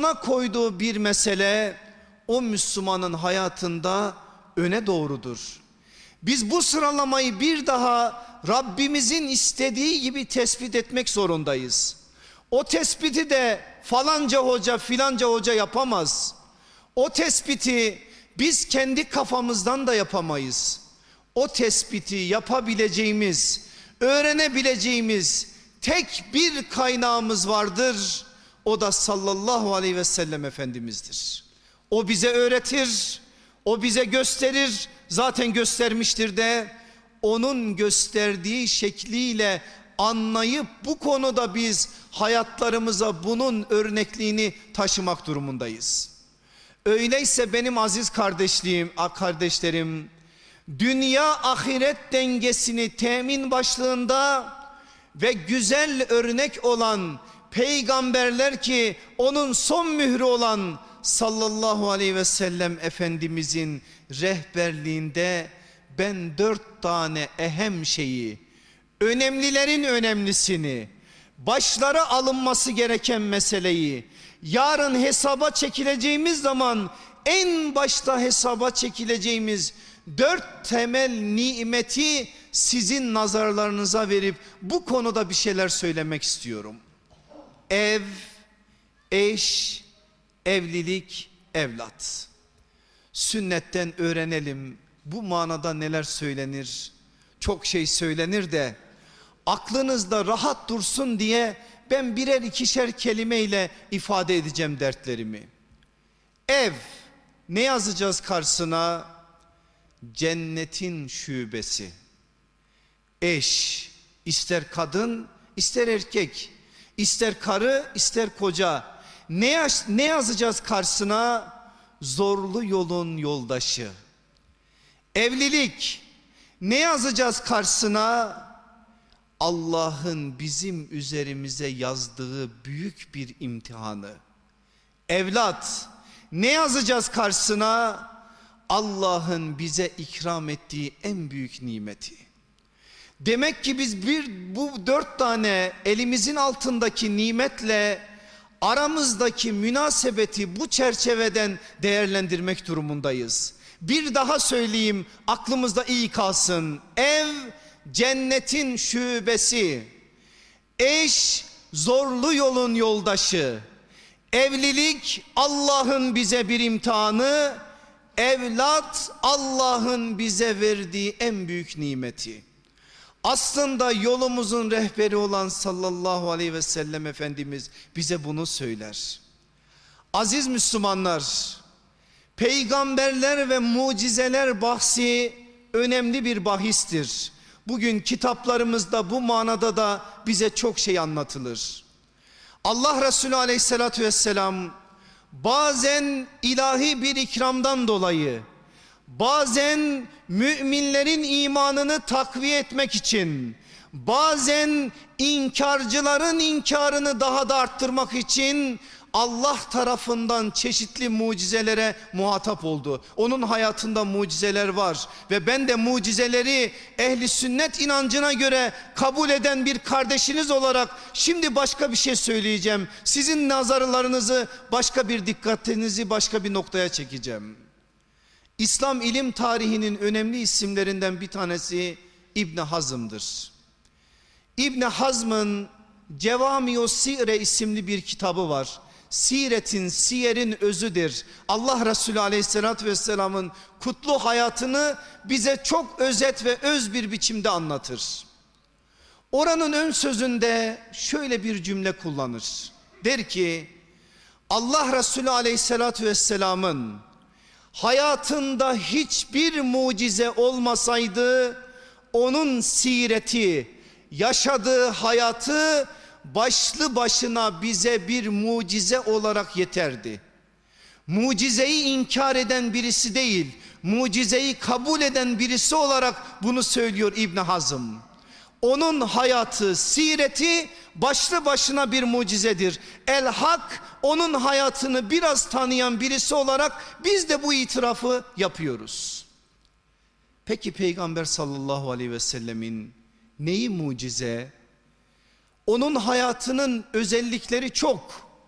sona koyduğu bir mesele o Müslümanın hayatında öne doğrudur. Biz bu sıralamayı bir daha Rabbimizin istediği gibi tespit etmek zorundayız. O tespiti de falanca hoca filanca hoca yapamaz. O tespiti biz kendi kafamızdan da yapamayız. O tespiti yapabileceğimiz, öğrenebileceğimiz tek bir kaynağımız vardır. O da sallallahu aleyhi ve sellem Efendimiz'dir. O bize öğretir, o bize gösterir, zaten göstermiştir de onun gösterdiği şekliyle anlayıp bu konuda biz hayatlarımıza bunun örnekliğini taşımak durumundayız. Öyleyse benim aziz kardeşlerim, dünya ahiret dengesini temin başlığında ve güzel örnek olan peygamberler ki onun son mührü olan sallallahu aleyhi ve sellem Efendimizin rehberliğinde ben 4 tane ehem şeyi, önemlilerin önemlisini, başlara alınması gereken meseleyi, yarın hesaba çekileceğimiz zaman en başta hesaba çekileceğimiz 4 temel nimeti sizin nazarlarınıza verip bu konuda bir şeyler söylemek istiyorum. Ev, eş, evlilik, evlat. Sünnetten öğrenelim bu manada neler söylenir. Çok şey söylenir de aklınızda rahat dursun diye ben birer ikişer kelimeyle ifade edeceğim dertlerimi. Ev, ne yazacağız karşısına? Cennetin şubesi. Eş, ister kadın ister erkek, ister karı ister koca. Ne yazacağız karşısına? Zorlu yolun yoldaşı. Evlilik, ne yazacağız karşısına? Allah'ın bizim üzerimize yazdığı büyük bir imtihanı. Evlat, ne yazacağız karşısına? Allah'ın bize ikram ettiği en büyük nimeti. Demek ki biz bu 4 tane elimizin altındaki nimetle aramızdaki münasebeti bu çerçeveden değerlendirmek durumundayız. Bir daha söyleyeyim, aklımızda iyi kalsın. Ev, cennetin şubesi. Eş, zorlu yolun yoldaşı. Evlilik, Allah'ın bize bir imtihanı. Evlat, Allah'ın bize verdiği en büyük nimeti. Aslında yolumuzun rehberi olan sallallahu aleyhi ve sellem Efendimiz bize bunu söyler. Aziz Müslümanlar, peygamberler ve mucizeler bahsi önemli bir bahistir. Bugün kitaplarımızda bu manada da bize çok şey anlatılır. Allah Resulü aleyhissalatü vesselam bazen ilahi bir ikramdan dolayı, bazen müminlerin imanını takviye etmek için, bazen inkarcıların inkarını daha da arttırmak için Allah tarafından çeşitli mucizelere muhatap oldu. Onun hayatında mucizeler var ve ben de mucizeleri ehli sünnet inancına göre kabul eden bir kardeşiniz olarak şimdi başka bir şey söyleyeceğim. Sizin nazarlarınızı, başka bir dikkatinizi başka bir noktaya çekeceğim. İslam ilim tarihinin önemli isimlerinden bir tanesi İbn Hazm'dır. İbn Hazm'ın Cevamius Sire isimli bir kitabı var. Siyerin özüdür. Allah Resulü aleyhissalatü vesselamın kutlu hayatını bize çok özet ve öz bir biçimde anlatır. Oranın ön sözünde şöyle bir cümle kullanır. Der ki Allah Resulü aleyhissalatü vesselamın hayatında hiçbir mucize olmasaydı onun sireti, yaşadığı hayatı başlı başına bize bir mucize olarak yeterdi. Mucizeyi inkar eden birisi değil, mucizeyi kabul eden birisi olarak bunu söylüyor İbn Hazm. Onun hayatı, sireti başlı başına bir mucizedir. El Hak onun hayatını biraz tanıyan birisi olarak biz de bu itirafı yapıyoruz. Peki Peygamber sallallahu aleyhi ve sellemin neyi mucize? Onun hayatının özellikleri çok.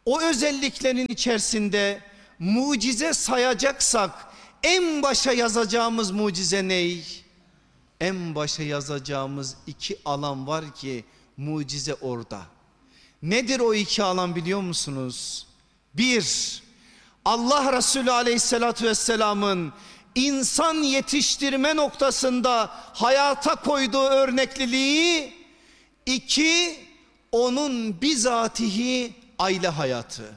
O özelliklerin içerisinde mucize sayacaksak en başa yazacağımız mucize ney? En başa yazacağımız iki alan var ki mucize orada. Nedir o iki alan biliyor musunuz? Bir, Allah Resulü Aleyhisselatü Vesselam'ın insan yetiştirme noktasında hayata koyduğu örnekliliği. İki, onun bizatihi aile hayatı.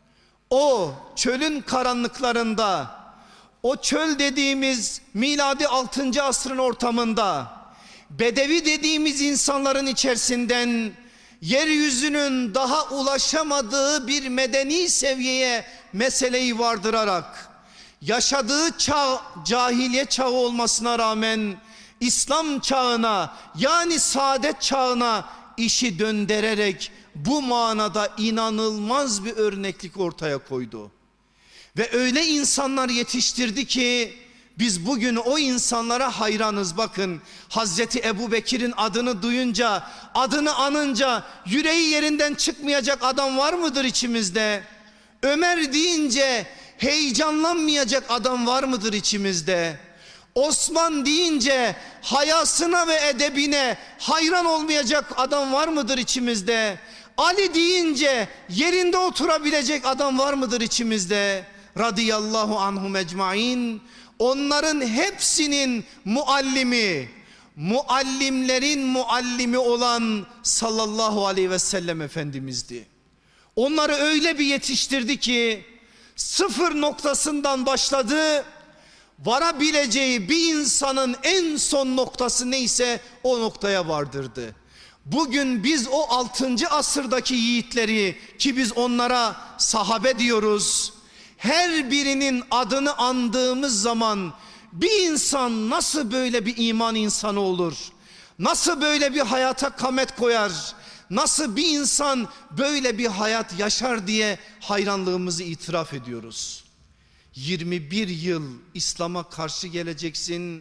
O çölün karanlıklarında, o çöl dediğimiz miladi 6. asrın ortamında, bedevi dediğimiz insanların içerisinden yeryüzünün daha ulaşamadığı bir medeni seviyeye meseleyi vardırarak, yaşadığı çağ cahiliye çağı olmasına rağmen İslam çağına, yani saadet çağına işi döndürerek bu manada inanılmaz bir örneklik ortaya koydu. Ve öyle insanlar yetiştirdi ki biz bugün o insanlara hayranız. Bakın, Hazreti Ebu Bekir'in adını duyunca, adını anınca yüreği yerinden çıkmayacak adam var mıdır içimizde? Ömer deyince heyecanlanmayacak adam var mıdır içimizde? Osman deyince hayasına ve edebine hayran olmayacak adam var mıdır içimizde? Ali deyince yerinde oturabilecek adam var mıdır içimizde? Radıyallahu anhum ecmain. Onların hepsinin muallimi, muallimlerin muallimi olan sallallahu aleyhi ve sellem Efendimiz'di. Onları öyle bir yetiştirdi ki sıfır noktasından başladı, varabileceği bir insanın en son noktası neyse o noktaya vardırdı. Bugün biz o 6. asırdaki yiğitleri, ki biz onlara sahabe diyoruz, her birinin adını andığımız zaman bir insan nasıl böyle bir iman insanı olur? Nasıl böyle bir hayata kamet koyar? Nasıl bir insan böyle bir hayat yaşar diye hayranlığımızı itiraf ediyoruz. 21 yıl İslam'a karşı geleceksin.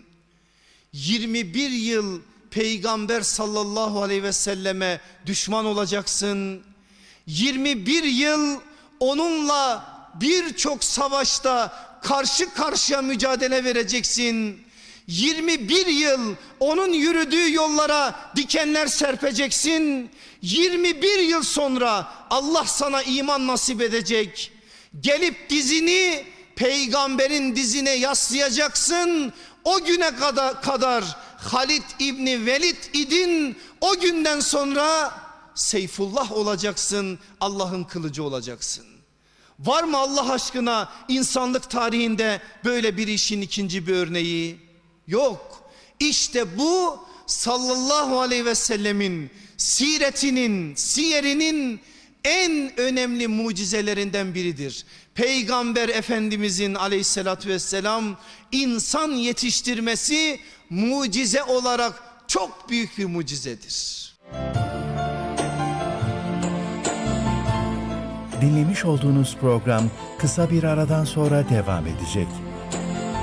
21 yıl Peygamber sallallahu aleyhi ve selleme düşman olacaksın. 21 yıl onunla birçok savaşta karşı karşıya mücadele vereceksin. 21 yıl onun yürüdüğü yollara dikenler serpeceksin. 21 yıl sonra Allah sana iman nasip edecek. Gelip dizini peygamberin dizine yaslayacaksın. O güne kadar Halid İbni Velid idin. O günden sonra Seyfullah olacaksın. Allah'ın kılıcı olacaksın. Var mı Allah aşkına insanlık tarihinde böyle bir işin ikinci bir örneği? Yok. İşte bu sallallahu aleyhi ve sellemin siretinin, siyerinin en önemli mucizelerinden biridir. Peygamber Efendimizin aleyhissalatü vesselam insan yetiştirmesi mucize olarak çok büyük bir mucizedir. Dinlemiş olduğunuz program kısa bir aradan sonra devam edecek.